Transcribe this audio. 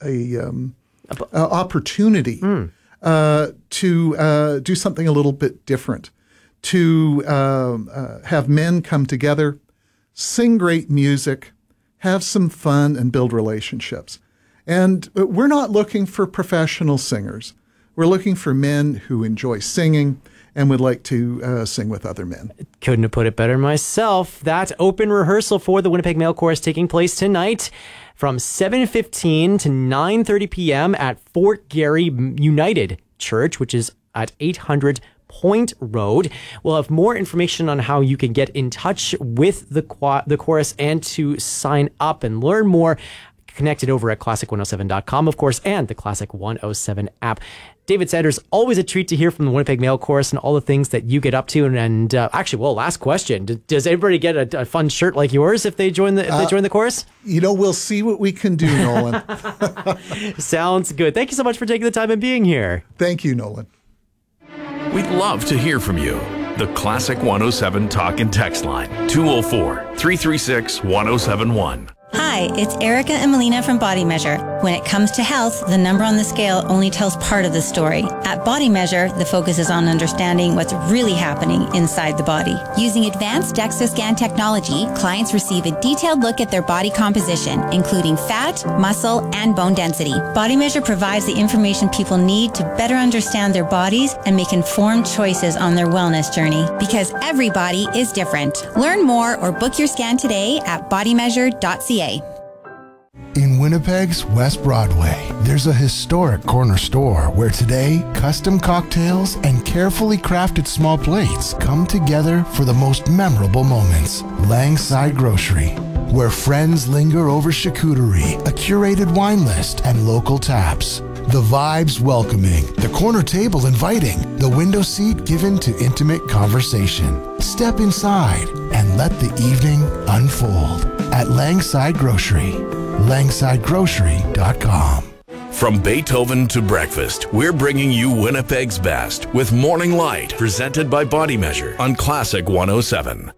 opportunity to do something a little bit different, to have men come together, sing great music, have some fun, and build relationships. And we're not looking for professional singers. We're looking for men who enjoy singing and would like to sing with other men. Couldn't have put it better myself. That open rehearsal for the Winnipeg Male Chorus taking place tonight from 7:15 to 9:30 p.m. at Fort Garry United Church, which is at 800 Point Road. We'll have more information on how you can get in touch with the chorus and to sign up and learn more. Connected over at classic107.com, of course, and the Classic 107 app. David Sanders, always a treat to hear from the Winnipeg Male Chorus and all the things that you get up to. And actually, well, last question: does everybody get a fun shirt like yours if they join the chorus? We'll see what we can do, Nolan. Sounds good. Thank you so much for taking the time and being here. Thank you, Nolan. We'd love to hear from you. The Classic 107 talk and text line, 204-336-1071. Hi, it's Erica and Melina from Body Measure. When it comes to health, the number on the scale only tells part of the story. At Body Measure, the focus is on understanding what's really happening inside the body. Using advanced DEXA scan technology, clients receive a detailed look at their body composition, including fat, muscle, and bone density. Body Measure provides the information people need to better understand their bodies and make informed choices on their wellness journey. Because every body is different. Learn more or book your scan today at bodymeasure.ca. In Winnipeg's West Broadway, there's a historic corner store where today, custom cocktails and carefully crafted small plates come together for the most memorable moments. Langside Grocery, where friends linger over charcuterie, a curated wine list, and local taps. The vibes welcoming, the corner table inviting, the window seat given to intimate conversation. Step inside and let the evening unfold at Langside Grocery. LangsideGrocery.com. From Beethoven to breakfast, we're bringing you Winnipeg's best with Morning Light, presented by Body Measure on Classic 107.